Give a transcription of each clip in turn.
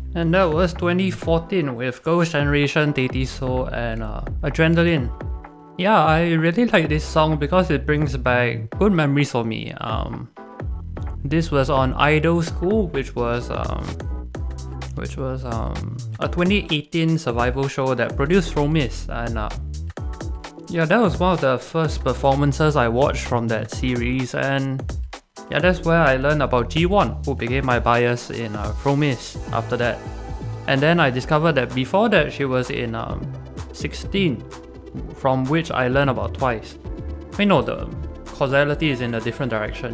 And that was 2014 with Ghost Generation, Tetiso, and Adrenaline. Yeah, I really like this song because it brings back good memories for me. This was on Idol School, which was a 2018 survival show that produced Fromis, and yeah, that was one of the first performances I watched from that series, and yeah, that's where I learned about G1, who became my bias in Fromis after that. And then I discovered that before that she was in 16, from which I learned about Twice. I know the causality is in a different direction.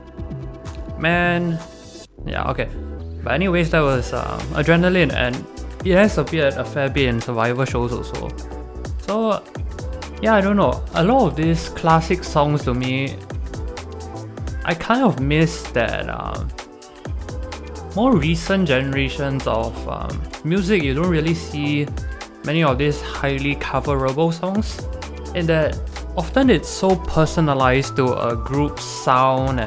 Man, yeah, okay. But anyways, that was Adrenaline, and it has appeared a fair bit in survivor shows also. So yeah, I don't know. A lot of these classic songs to me, I kind of miss that more recent generations of music. You don't really see many of these highly coverable songs, in that often it's so personalized to a group's sound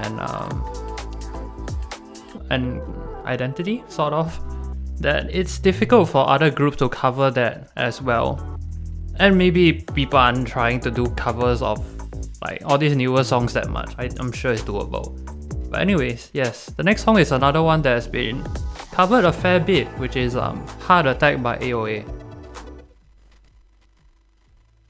and identity, sort of, that it's difficult for other groups to cover that as well. And maybe people aren't trying to do covers of like all these newer songs that much. I'm sure it's doable. But anyways, yes, the next song is another one that has been covered a fair bit, which is Heart Attack by AOA.